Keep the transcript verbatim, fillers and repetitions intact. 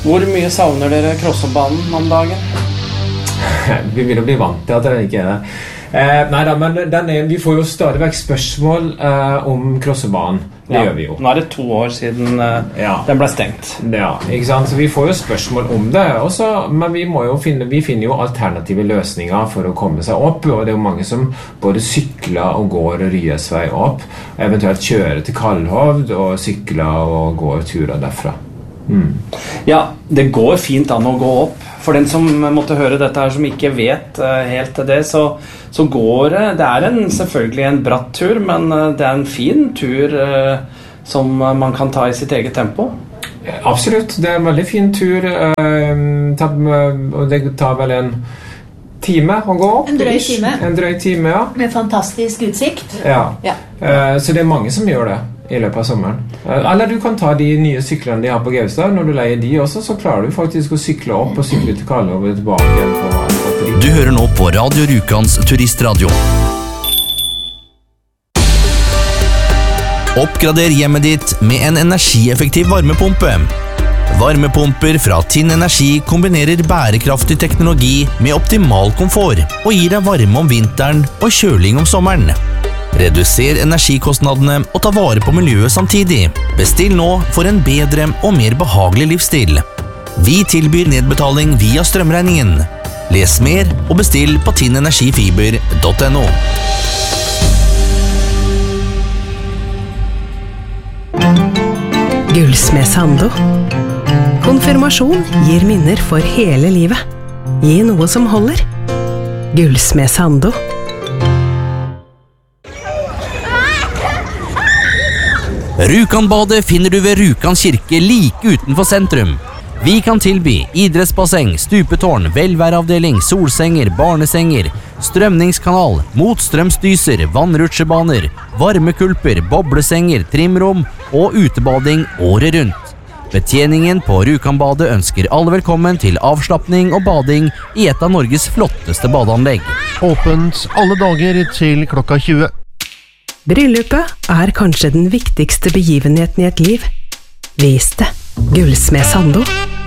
Hvor mye savner dere Krossebanen om dagen? Vi vil jo bli vant til at det ikke er det. Eh, nei da, men den er, vi får jo stadig vekk spørsmål eh, om Krossebanen. Det ja, gjør vi jo. Nå er det to år siden eh, ja. den ble stengt. Ja, ikke sant? Så vi får jo spørsmål om det også, men vi, må jo finne, vi finner jo alternative løsninger for å komme seg opp, og det er jo mange som både sykler og går Ryesvei opp, eventuelt kjører til Kallhovd og sykler og går turer derfra. Mm. Ja, det går fint an å gå opp. For den som måtte høre dette her, som ikke vet uh, helt til det, så, så går det. Det er en, selvfølgelig en bratt tur, men uh, det er en fin tur uh, som uh, man kan ta i sitt eget tempo. Absolutt, det er en veldig fin tur, uh, og det tar vel en time å gå opp. En drøy time. En drøy time, ja. Med fantastisk utsikt. Ja, ja. Uh, så det er mange som gjør det i løpet av sommeren. Eller du kan ta de nye syklene de har på Gaustad. Når du leier de også, så klarer du faktisk å sykle opp og sykle til Kallhovd og tilbake igjen på batteri. Du hører nå på Radio Rukans turistradio. Oppgrader hjemmet ditt med en energieffektiv varmepumpe. Varmepumper fra Tinn Energi kombinerer bærekraftig teknologi med optimal komfort og gir deg varme om vinteren og kjøling om sommeren. Reduser energikostnadene og ta vare på miljøet samtidig. Bestill nå for en bedre og mer behagelig livsstil. Vi tilbyr nedbetaling via strømregningen. Les mer og bestill på tinnenergifiber punktum no. Gullsmed Sando. Konfirmasjon gir minner for hele livet. Gi noe som holder. Gullsmed Sando. Rjukanbadet finner du ved Rjukan kirke like utenfor sentrum. Vi kan tilby idrettsbasseng, stupetårn, velværeavdeling, solsenger, barnesenger, strømningskanal, motstrømsdyser, vannrutsjebaner, varmekulper, boblesenger, trimrom og utebading året rundt. Betjeningen på Rjukanbadet ønsker alle velkommen til avslappning og bading i et av Norges flotteste badeanlegg. Åpent alle dager til klokka tjue. Bryllupet er kanskje den viktigste begivenheten i et liv. Vis det. Gullsmed Sando.